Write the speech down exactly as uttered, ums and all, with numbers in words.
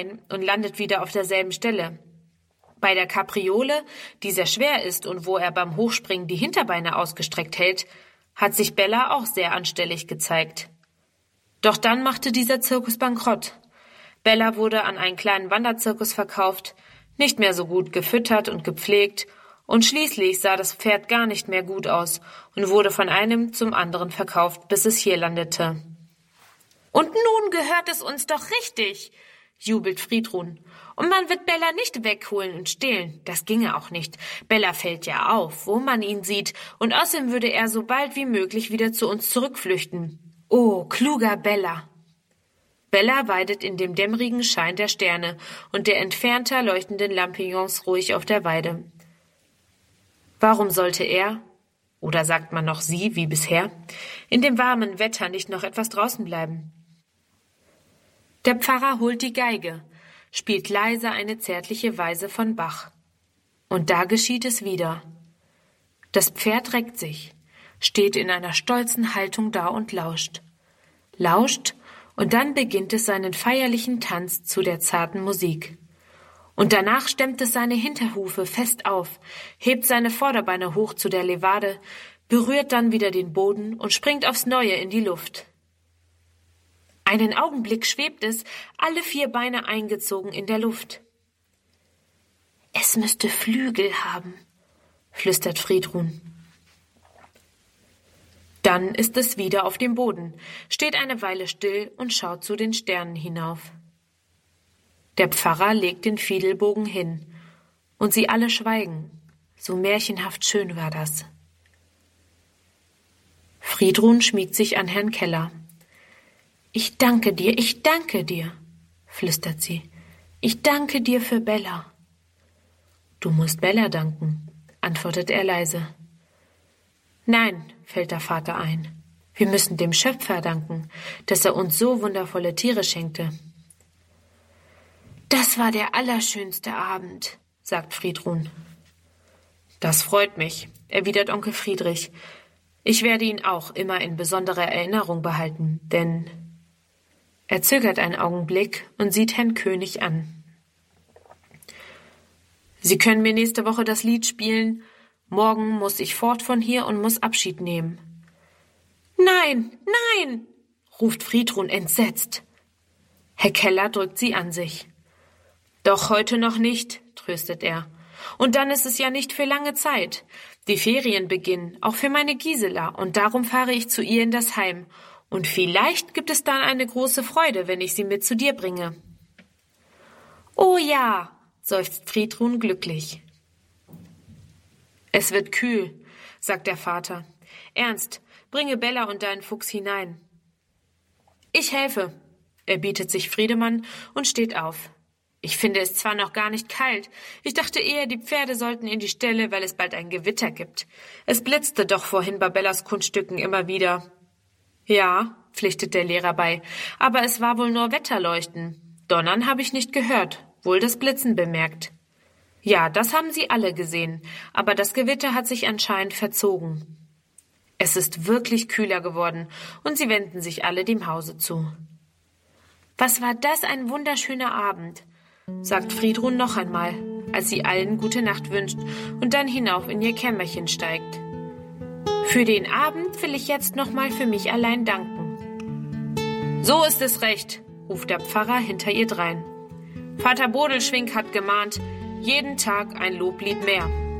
ein und landet wieder auf derselben Stelle. Bei der Kapriole, die sehr schwer ist und wo er beim Hochspringen die Hinterbeine ausgestreckt hält, hat sich Bella auch sehr anstellig gezeigt. Doch dann machte dieser Zirkus bankrott. Bella wurde an einen kleinen Wanderzirkus verkauft, nicht mehr so gut gefüttert und gepflegt, und schließlich sah das Pferd gar nicht mehr gut aus und wurde von einem zum anderen verkauft, bis es hier landete. »Und nun gehört es uns doch richtig«, jubelt Friedrun. »Und man wird Bella nicht wegholen und stehlen. Das ginge auch nicht. Bella fällt ja auf, wo man ihn sieht, und außerdem würde er so bald wie möglich wieder zu uns zurückflüchten. Oh, kluger Bella!« Bella weidet in dem dämmerigen Schein der Sterne und der entfernter leuchtenden Lampions ruhig auf der Weide. Warum sollte er, oder sagt man noch sie, wie bisher, in dem warmen Wetter nicht noch etwas draußen bleiben? Der Pfarrer holt die Geige, spielt leise eine zärtliche Weise von Bach. Und da geschieht es wieder. Das Pferd reckt sich, steht in einer stolzen Haltung da und lauscht. Lauscht, und dann beginnt es seinen feierlichen Tanz zu der zarten Musik. Und danach stemmt es seine Hinterhufe fest auf, hebt seine Vorderbeine hoch zu der Levade, berührt dann wieder den Boden und springt aufs Neue in die Luft. Einen Augenblick schwebt es, alle vier Beine eingezogen in der Luft. »Es müsste Flügel haben«, flüstert Friedrun. Dann ist es wieder auf dem Boden, steht eine Weile still und schaut zu den Sternen hinauf. Der Pfarrer legt den Fiedelbogen hin, und sie alle schweigen, so märchenhaft schön war das. Friedrun schmiegt sich an Herrn Keller. »Ich danke dir, ich danke dir«, flüstert sie. »Ich danke dir für Bella.« »Du musst Bella danken«, antwortet er leise. »Nein«, fällt der Vater ein, »wir müssen dem Schöpfer danken, dass er uns so wundervolle Tiere schenkte.« »Das war der allerschönste Abend«, sagt Friedrun. »Das freut mich«, erwidert Onkel Friedrich. »Ich werde ihn auch immer in besonderer Erinnerung behalten, denn...« Er zögert einen Augenblick und sieht Herrn König an. »Sie können mir nächste Woche das Lied spielen. Morgen muss ich fort von hier und muss Abschied nehmen.« »Nein, nein«, ruft Friedrun entsetzt. Herr Keller drückt sie an sich. »Doch heute noch nicht«, tröstet er. »Und dann ist es ja nicht für lange Zeit. Die Ferien beginnen, auch für meine Gisela, und darum fahre ich zu ihr in das Heim. Und vielleicht gibt es dann eine große Freude, wenn ich sie mit zu dir bringe.« »Oh ja«, seufzt Friedrun glücklich. »Es wird kühl«, sagt der Vater. »Ernst, bringe Bella und deinen Fuchs hinein.« »Ich helfe«, erbietet sich Friedemann und steht auf. »Ich finde es zwar noch gar nicht kalt. Ich dachte eher, die Pferde sollten in die Ställe, weil es bald ein Gewitter gibt. Es blitzte doch vorhin bei Bellas Kunststücken immer wieder.« »Ja«, pflichtet der Lehrer bei, »aber es war wohl nur Wetterleuchten. Donnern habe ich nicht gehört, wohl das Blitzen bemerkt.« »Ja, das haben sie alle gesehen, aber das Gewitter hat sich anscheinend verzogen.« Es ist wirklich kühler geworden, und sie wenden sich alle dem Hause zu. »Was war das ein wunderschöner Abend«, sagt Friedrun noch einmal, als sie allen gute Nacht wünscht und dann hinauf in ihr Kämmerchen steigt. »Für den Abend will ich jetzt noch mal für mich allein danken.« »So ist es recht«, ruft der Pfarrer hinter ihr drein. »Vater Bodelschwingh hat gemahnt, jeden Tag ein Loblied mehr.«